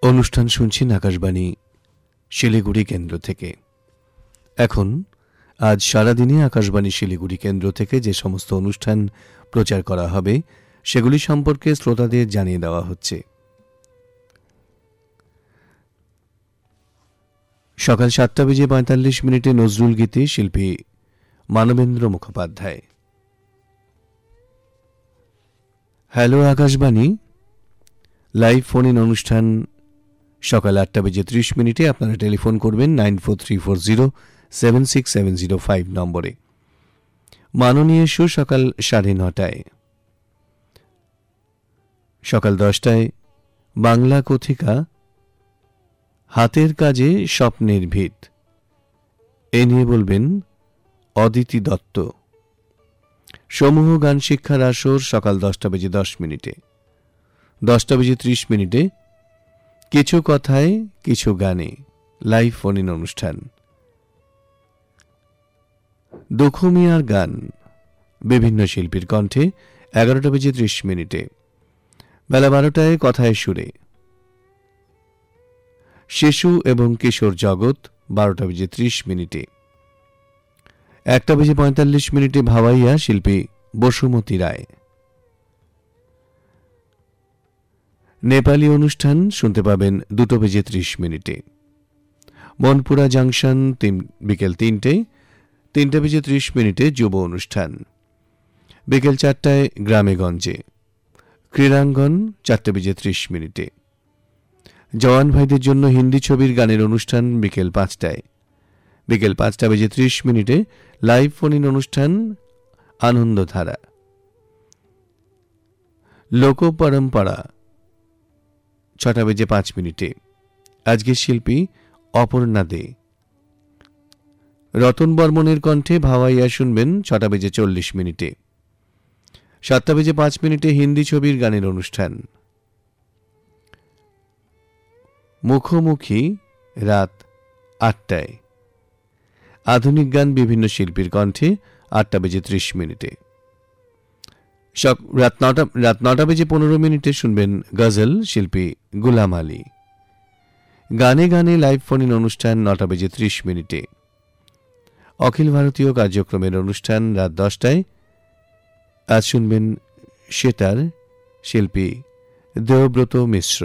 অনুষ্ঠান শুনছেন আকাশবাণী শিলিগুড়ি কেন্দ্র থেকে। এখন আজ সারাদিনে আকাশবাণী শিলিগুড়ি কেন্দ্র থেকে যে সমস্ত অনুষ্ঠান প্রচার করা হবে সেগুলি সম্পর্কে শ্রোতাদের জানিয়ে দেওয়া হচ্ছে। সকাল 7:45 নজরুল গীতে শিল্পী Manabendra Mukhopadhyay. Hello Akashvani live phone in অনুষ্ঠান সকাল 8:30 আপনারা টেলিফোন করবেন 9434076705 নম্বরে। মাননীয় শো সকাল 9:30। সকাল 10টায় বাংলা কথিকা হাতের কাজে স্বপ্নের ভিত, এ নিয়ে বলবেন অদিতি দত্ত। সমূহ গান শিক্ষার আসর সকাল 10:10। 10:30 কিছু কথায় কিছু গানে লাইভ ফোন ইন অনুষ্ঠান। দুখুমিয়ার গান বিভিন্ন শিল্পীর কণ্ঠে 11:30। বেলা 12টায় কথায় সুরে শিশু এবং কিশোর জগৎ 12:30। 1:45 ভাওয়াইয়া শিল্পী বসুমতী রায়। নেপালি অনুষ্ঠান শুনতে পাবেন 2:30। মনপুরা জাংশন বিকেল 3টায়। 3:30 যুব অনুষ্ঠান। বিকেল 4টায় গ্রামে গঞ্জে ক্রীড়াঙ্গন 4:30। জওয়ান ভাইদের জন্য হিন্দি ছবির গানের অনুষ্ঠান বিকেল 5টায়। বিকেল 5:30 লাইভ ফোন ইন অনুষ্ঠান আনন্দধারা। লোক পরম্পরা 6:05। আজকের শিল্পী অপর্ণা দে। রতন বর্মনের কণ্ঠে ভাওয়াইয়া শুনবেন 6:40। 7:05 হিন্দি ছবির গানের অনুষ্ঠান। মুখোমুখি রাত 8টায়। আধুনিক গান বিভিন্ন শিল্পীর কণ্ঠে 8:30। রাত 9:15 শুনবেন গজল শিল্পী গুলাম আলী। গানে গানে লাইভ ফোন ইন অনুষ্ঠান 9:30। অখিল ভারতীয় কার্যক্রমের অনুষ্ঠান রাত 10টায়। আজ শুনবেন সেতার শিল্পী দেবব্রত মিশ্র।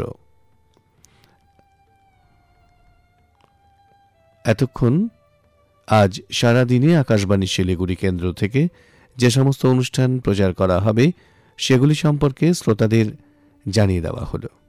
এতক্ষণ আজ সারাদিনে আকাশবাণী শিলিগুড়ি কেন্দ্র থেকে যে সমস্ত অনুষ্ঠান প্রচার করা হবে সেগুলি সম্পর্কে শ্রোতাদের জানিয়ে দেওয়া হলো।